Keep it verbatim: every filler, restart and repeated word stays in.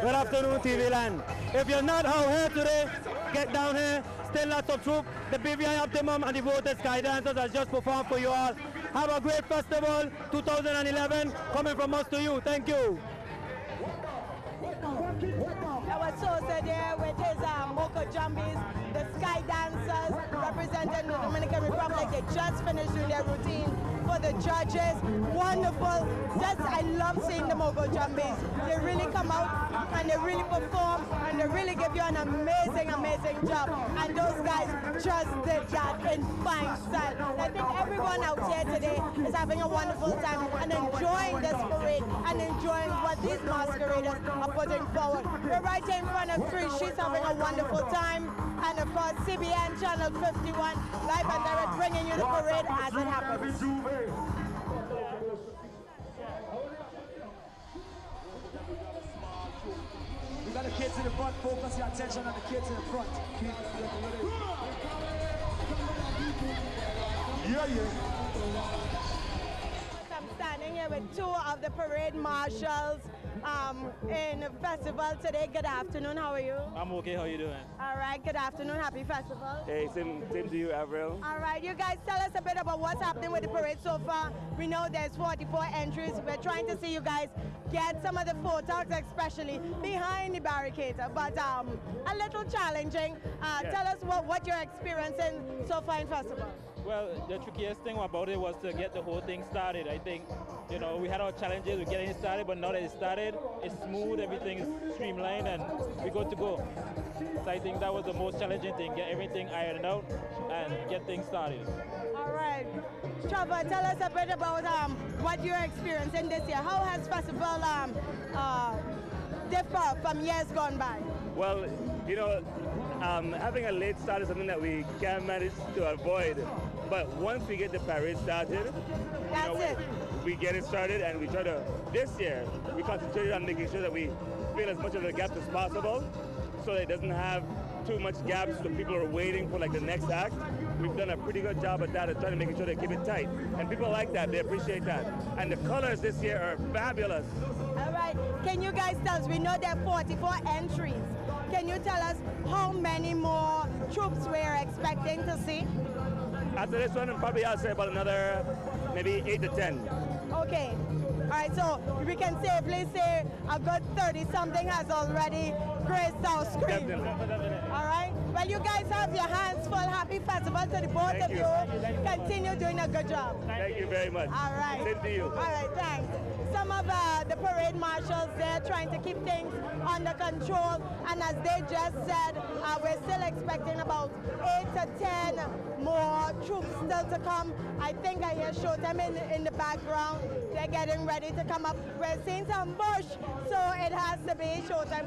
Good afternoon, T V Land. If you're not out here today, get down here. Still lots of troops. The B V I Optimum and the Voted Sky Dancers has just performed for you all. Have a great festival, two thousand eleven, coming from us to you. Thank you. Our Sosa there with his uh, Moco Jumbies, the Sky Dancers representing the Dominican Republic. They just finished doing their routine for the judges. Wonderful. Just, I love seeing the Moco Jumbies. They really come out and they really perform and they really give you an amazing, amazing job. And those guys just did that in fine style. And I think everyone out here today is having a wonderful time and enjoying this parade and enjoying what these masqueraders are putting forward. We're right here in front of Three. She's having a wonderful time. And of course, C B N Channel fifty-one, live and direct, bringing you the parade as it happens. We got the kids in the front. Focus your attention on the kids in the front. Yeah, yeah. I'm standing here with two of the parade marshals um, in the festival today. Good afternoon, how are you? I'm okay, how are you doing? All right, good afternoon, happy festival. Hey, same, same to you, Avril. All right, you guys tell us a bit about what's happening with the parade so far. We know there's forty-four entries. We're trying to see you guys get some of the photos, especially behind the barricades, but um, a little challenging. Uh, Yeah. Tell us what, what you're experiencing so far in festival. Well, the trickiest thing about it was to get the whole thing started. I think, you know, we had our challenges with getting it started, but now that it started, it's smooth, everything is streamlined, and we're good to go. So I think that was the most challenging thing, get everything ironed out and get things started. All right. Trevor, tell us a bit about um, what you're experiencing this year. How has festival um, uh, differ from years gone by? Well, you know, um, having a late start is something that we can manage to avoid. But once we get the parade started, That's you know, it. we, we get it started and we try to, this year, we concentrated on making sure that we fill as much of the gaps as possible so that it doesn't have too much gaps so people are waiting for like the next act. We've done a pretty good job at that, at trying to make sure they keep it tight. And people like that, they appreciate that. And the colors this year are fabulous. All right. Can you guys tell us, we know there are forty-four entries. Can you tell us how many more troops we're expecting to see? After this one, probably I'll say about another maybe eight to ten. Okay. All right, so we can safely say a good thirty something has already graced our screen. Definitely. All right. Well, you guys have your hands full. Happy festival to the both Thank of you. you. Continue doing a good job. Thank you very much. All right. Same to you. All right, thanks. Some of uh, the parade marshals there trying to keep things under control, and as they just said, uh, we're still expecting about eight to ten more troops still to come. I think I hear Showtime in, in the background. They're getting ready to come up. We're seeing some bush, so it has to be Showtime.